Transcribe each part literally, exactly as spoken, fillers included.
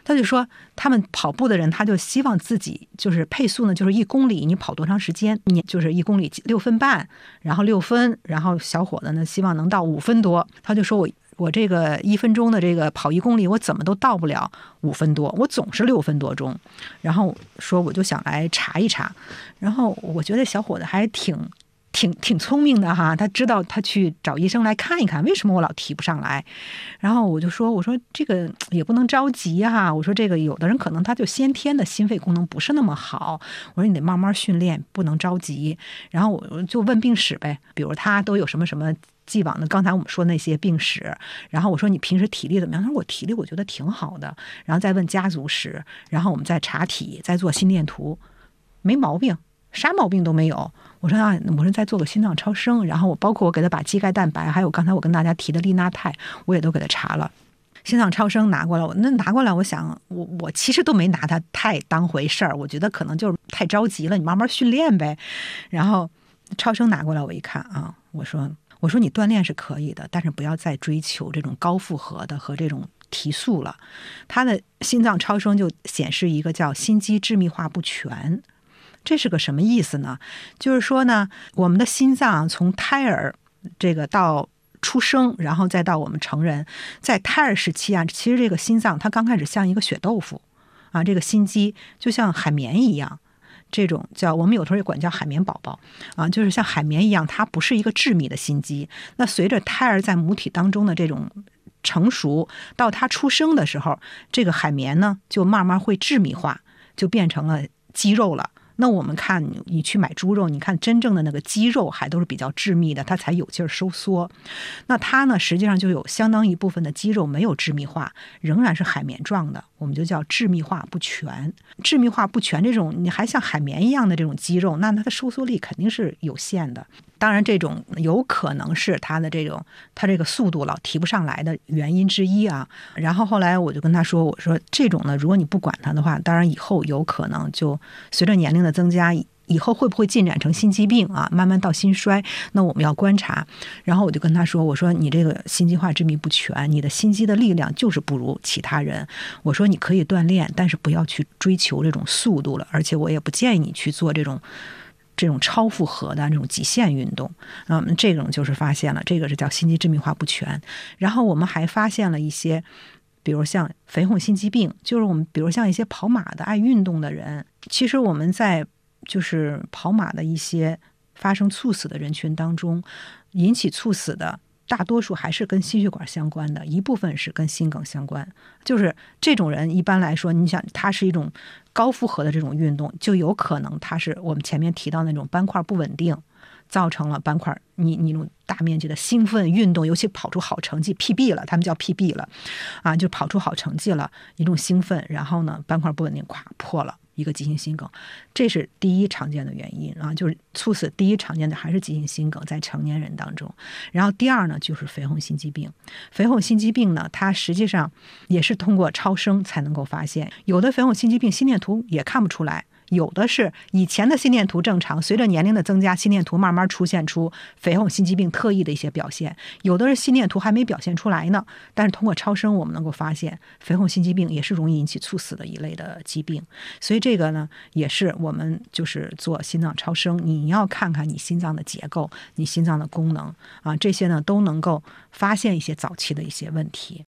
他就说他们跑步的人，他就希望自己就是配速呢，就是一公里你跑多长时间，你就是一公里六分半，然后六分，然后小伙子呢希望能到五分多。他就说我我这个一分钟的这个跑一公里，我怎么都到不了五分多，我总是六分多钟。然后说我就想来查一查，然后我觉得小伙子还挺。挺挺聪明的哈，他知道他去找医生来看一看，为什么我老提不上来。然后我就说，我说这个也不能着急哈，我说这个有的人可能他就先天的心肺功能不是那么好，我说你得慢慢训练，不能着急。然后我就问病史呗，比如他都有什么什么既往的，刚才我们说那些病史，然后我说你平时体力怎么样？他说我体力我觉得挺好的，然后再问家族史，然后我们再查体，再做心电图，没毛病。啥毛病都没有。我说啊，我说再做个心脏超声，然后我包括我给他把肌钙蛋白，还有刚才我跟大家提的利纳肽，我也都给他查了。心脏超声拿过来，我那拿过来，我想我我其实都没拿他太当回事儿，我觉得可能就是太着急了，你慢慢训练呗。然后超声拿过来，我一看啊，我说我说你锻炼是可以的，但是不要再追求这种高负荷的和这种提速了。他的心脏超声就显示一个叫心肌致密化不全。这是个什么意思呢？就是说呢，我们的心脏从胎儿这个到出生，然后再到我们成人，在胎儿时期啊，其实这个心脏它刚开始像一个血豆腐啊，这个心肌就像海绵一样，这种叫我们有时候也管叫海绵宝宝啊，就是像海绵一样，它不是一个致密的心肌。那随着胎儿在母体当中的这种成熟，到它出生的时候，这个海绵呢就慢慢会致密化，就变成了肌肉了。那我们看你去买猪肉，你看真正的那个肌肉还都是比较致密的，它才有劲儿收缩。那它呢，实际上就有相当一部分的肌肉没有致密化，仍然是海绵状的，我们就叫致密化不全。致密化不全这种，你还像海绵一样的这种肌肉，那它的收缩力肯定是有限的。当然，这种有可能是它的这种它这个速度老提不上来的原因之一啊。然后后来我就跟他说，我说这种呢，如果你不管它的话，当然以后有可能就随着年龄的增加，以后会不会进展成心肌病啊，慢慢到心衰，那我们要观察。然后我就跟他说，我说你这个心肌化致密不全，你的心肌的力量就是不如其他人。我说你可以锻炼，但是不要去追求这种速度了，而且我也不建议你去做这种这种超负荷的这种极限运动。嗯，这种就是发现了，这个是叫心肌致密化不全。然后我们还发现了一些，比如像肥厚心肌病，就是我们比如像一些跑马的爱运动的人，其实我们在就是跑马的一些发生猝死的人群当中，引起猝死的大多数还是跟心血管相关的，一部分是跟心梗相关。就是这种人一般来说，你想他是一种高负荷的这种运动，就有可能他是我们前面提到那种斑块不稳定，造成了斑块你你那种大面积的兴奋运动，尤其跑出好成绩 P B 了，他们叫 P B 了啊，就跑出好成绩了，一种兴奋，然后呢斑块不稳定，咵破了。一个急性心梗，这是第一常见的原因啊，就是猝死第一常见的还是急性心梗在成年人当中。然后第二呢，就是肥厚心肌病。肥厚心肌病呢，它实际上也是通过超声才能够发现，有的肥厚心肌病心电图也看不出来。有的是以前的心电图正常，随着年龄的增加，心电图慢慢出现出肥厚心肌病特异的一些表现。有的是心电图还没表现出来呢，但是通过超声我们能够发现，肥厚心肌病也是容易引起猝死的一类的疾病。所以这个呢，也是我们就是做心脏超声，你要看看你心脏的结构，你心脏的功能啊，这些呢都能够发现一些早期的一些问题。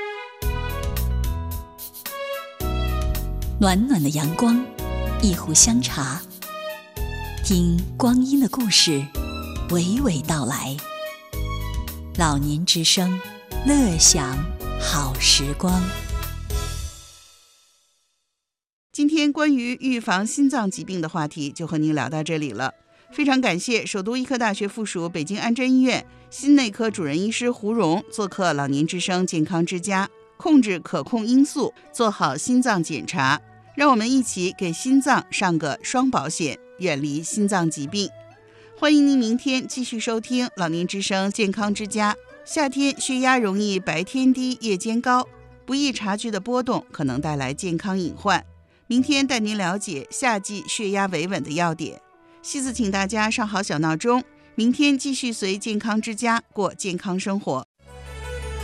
暖暖的阳光，一壶香茶，听光阴的故事娓娓道来。老年之声，乐享好时光。 今天关于预防心脏疾病的话题就和您聊到这里了。非常感谢首都医科大学附属北京安贞医院心内科主任医师胡荣做客老年之声健康之家，控制可控因素，做好心脏检查，让我们一起给心脏上个双保险，远离心脏疾病。欢迎您明天继续收听老年之声健康之家。夏天血压容易白天低夜间高，不易察觉的波动可能带来健康隐患。明天带您了解夏季血压维稳的要点。西子请大家上好小闹钟，明天继续随健康之家过健康生活。